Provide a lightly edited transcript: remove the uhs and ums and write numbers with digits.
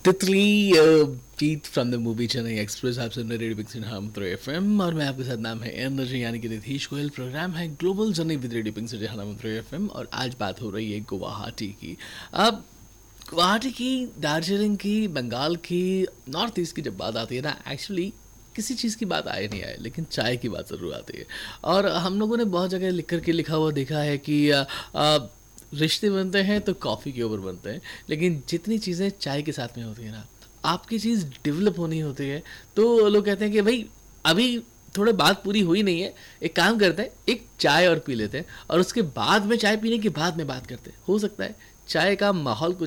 तितली गीत from the movie Chennai express. आप सुन रहे रेडियो पिक्सन हम तो एफएम और मैं आपके साथ नाम है एनर्जी यानी कि निधीश गोयल। प्रोग्राम है ग्लोबल जर्नी विद रेडियो पिक्सन जहां हम तो एफएम और आज बात हो रही है गुवाहाटी की। अब गुवाहाटी की, दार्जिलिंग की, बंगाल की, नॉर्थ ईस्ट की जब बात आती है ना, एक्चुअली किसी चीज़ की बात आए नहीं आए लेकिन चाय की बात ज़रूर आती है। और हम लोगों ने बहुत जगह लिख करके लिखा हुआ देखा है कि रिश्ते बनते हैं तो कॉफ़ी के ऊपर बनते हैं, लेकिन जितनी चीज़ें चाय के साथ में होती है ना, आपकी चीज़ डेवलप होनी होती है। तो लोग कहते हैं कि भाई अभी थोड़ा बात पूरी हुई नहीं है, एक काम करते हैं, एक चाय और पी लेते हैं और उसके बाद में, चाय पीने के बाद में बात करते हैं। हो सकता है चाय का माहौल कुछ